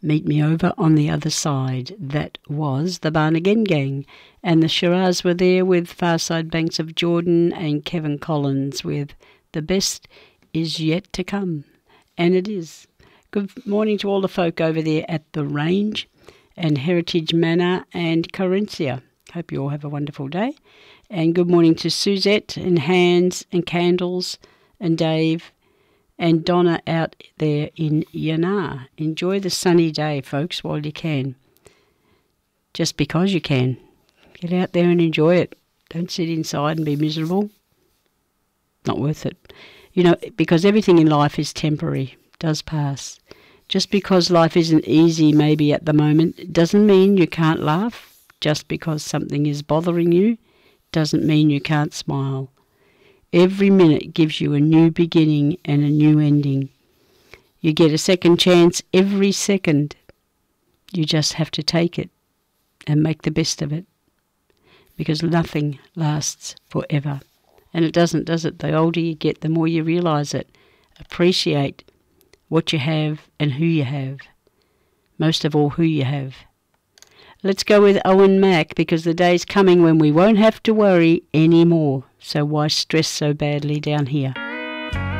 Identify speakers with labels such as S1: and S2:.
S1: Meet Me Over on the Other Side. That was the Barn Again Gang, and the Shiraz were there with Far Side Banks of Jordan and Kevin Collins with The Best Is Yet to Come. And it is. Good morning to all the folk over there at The Range and Heritage Manor and Carencia. Hope you all have a wonderful day. And good morning to Suzette and Hans and Candles and Dave and Donna out there in Yanar. Enjoy the sunny day, folks, while you can. Just because you can. Get out there and enjoy it. Don't sit inside and be miserable. Not worth it. You know, because everything in life is temporary, does pass. Just because life isn't easy maybe at the moment doesn't mean you can't laugh. Just because something is bothering you doesn't mean you can't smile. Every minute gives you a new beginning and a new ending. You get a second chance every second. You just have to take it and make the best of it. Because nothing lasts forever. And it doesn't, does it? The older you get, the more you realise it. Appreciate what you have and who you have. Most of all, who you have. Let's go with Owen Mack, because the day's coming when we won't have to worry anymore. So why stress so badly down here?